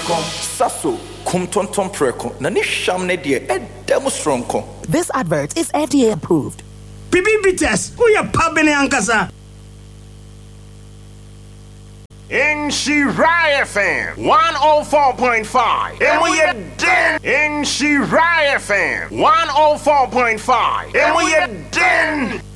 preko saso kumtonton preko na ni hwam ne de edem stronko. This advert is FDA approved. Bibibites, who ya pabene ankasa? Nshira FM 104.5. And we are den. Nshira FM 104.5. And we are den.